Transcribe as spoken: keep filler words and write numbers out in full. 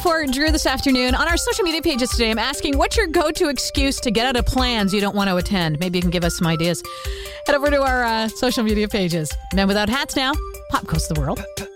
for Drew this afternoon. On our social media pages today, I'm asking, what's your go-to excuse to get out of plans you don't want to attend? Maybe you can give us some ideas. Head over to our uh, social media pages. Men Without Hats now. Pop Coast the World.